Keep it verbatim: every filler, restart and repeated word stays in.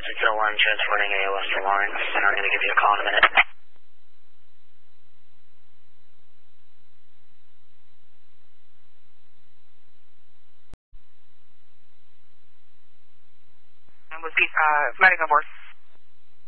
six oh one, transporting A O S to Lawrence, and I'm going to give you a call in a minute. And with the, uh, medical force.